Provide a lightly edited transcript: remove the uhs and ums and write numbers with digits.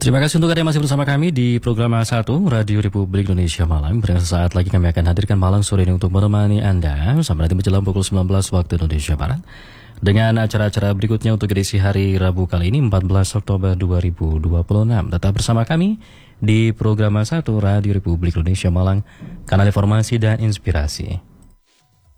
Terima kasih untuk Anda yang masih bersama kami di program A1 Radio Republik Indonesia Malang. Sesaat lagi kami akan hadirkan Malang sore ini untuk menemani Anda sampai nanti menjelang pukul 19 waktu Indonesia Barat. Dengan acara-acara berikutnya untuk edisi hari Rabu kali ini 14 Oktober 2026. Tetap bersama kami di program A1 Radio Republik Indonesia Malang, kanal informasi dan inspirasi.